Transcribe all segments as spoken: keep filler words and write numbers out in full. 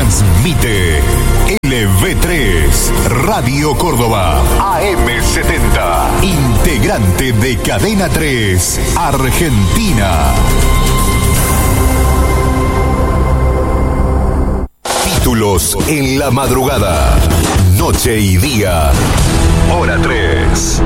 Transmite L V tres, Radio Córdoba, A M setenta, integrante de Cadena tres, Argentina. Títulos en la madrugada, noche y día, hora tres.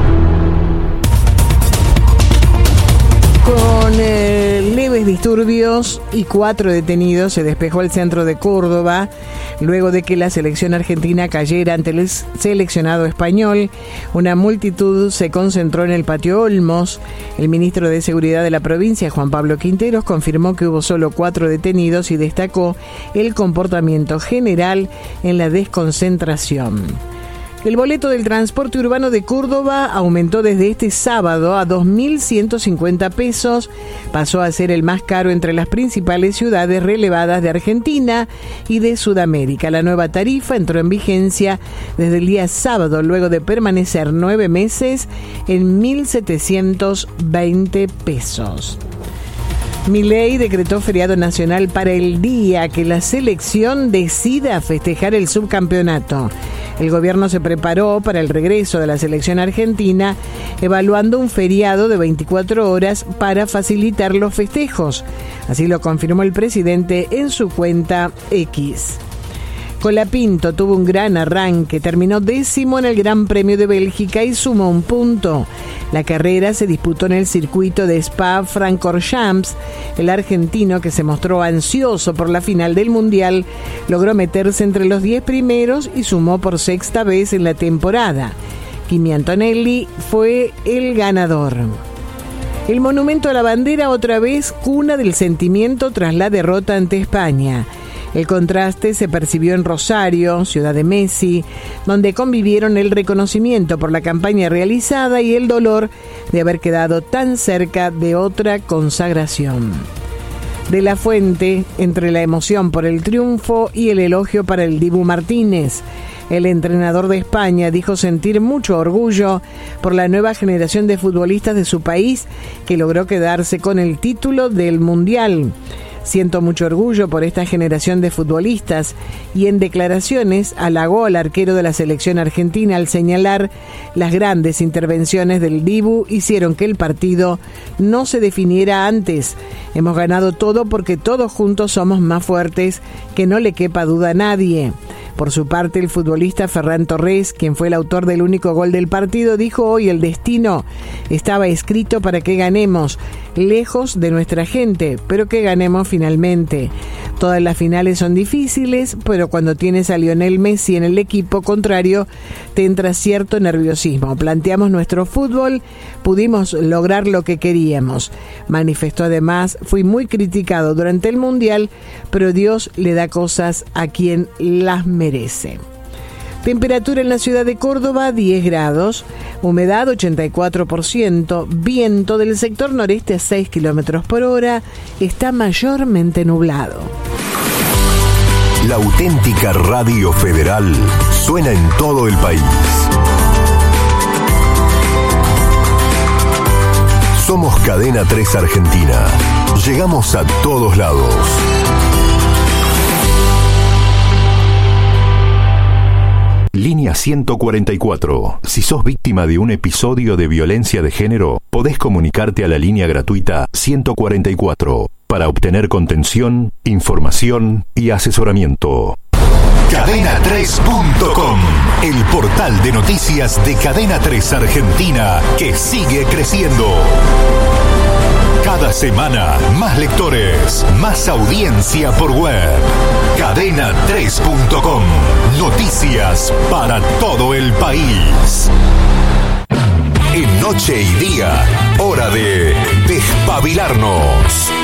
Con eh, leves disturbios y cuatro detenidos se despejó el centro de Córdoba luego de que la selección argentina cayera ante el seleccionado español. Una multitud se concentró en el patio Olmos. El ministro de Seguridad de la provincia, Juan Pablo Quinteros, confirmó que hubo solo cuatro detenidos y destacó el comportamiento general en la desconcentración. El boleto del transporte urbano de Córdoba aumentó desde este sábado a dos mil ciento cincuenta pesos. Pasó a ser el más caro entre las principales ciudades relevadas de Argentina y de Sudamérica. La nueva tarifa entró en vigencia desde el día sábado, luego de permanecer nueve meses en mil setecientos veinte pesos. Milei decretó feriado nacional para el día que la selección decida festejar el subcampeonato. El gobierno se preparó para el regreso de la selección argentina, evaluando un feriado de veinticuatro horas para facilitar los festejos. Así lo confirmó el presidente en su cuenta X. Colapinto tuvo un gran arranque, terminó décimo en el Gran Premio de Bélgica y sumó un punto. La carrera se disputó en el circuito de Spa-Francorchamps. El argentino, que se mostró ansioso por la final del Mundial, logró meterse entre los diez primeros y sumó por sexta vez en la temporada. Kimi Antonelli fue el ganador. El Monumento a la Bandera, otra vez cuna del sentimiento tras la derrota ante España. El contraste se percibió en Rosario, ciudad de Messi, donde convivieron el reconocimiento por la campaña realizada y el dolor de haber quedado tan cerca de otra consagración. De la Fuente, entre la emoción por el triunfo y el elogio para el Dibu Martínez. El entrenador de España dijo sentir mucho orgullo por la nueva generación de futbolistas de su país que logró quedarse con el título del Mundial. Siento mucho orgullo por esta generación de futbolistas, y en declaraciones halagó al arquero de la selección argentina al señalar las grandes intervenciones del Dibu hicieron que el partido no se definiera antes. Hemos ganado todo porque todos juntos somos más fuertes, que no le quepa duda a nadie. Por su parte, el futbolista Ferran Torres, quien fue el autor del único gol del partido, dijo hoy: el destino estaba escrito para que ganemos, lejos de nuestra gente, pero que ganemos finalmente. Todas las finales son difíciles, pero cuando tienes a Lionel Messi en el equipo contrario, te entra cierto nerviosismo. Planteamos nuestro fútbol, pudimos lograr lo que queríamos. Manifestó además: fui muy criticado durante el Mundial, pero Dios le da cosas a quien las merece. Temperatura en la ciudad de Córdoba, diez grados, humedad ochenta y cuatro por ciento, viento del sector noreste a seis kilómetros por hora, está mayormente nublado. La auténtica Radio Federal suena en todo el país. Somos Cadena tres Argentina. Llegamos a todos lados. Línea ciento cuarenta y cuatro. Si sos víctima de un episodio de violencia de género, podés comunicarte a la línea gratuita ciento cuarenta y cuatro para obtener contención, información y asesoramiento. cadena tres punto com, el portal de noticias de Cadena tres Argentina, que sigue creciendo. Cada semana, más lectores, más audiencia por web. cadena tres punto com. Noticias para todo el país. En noche y día, hora de despabilarnos.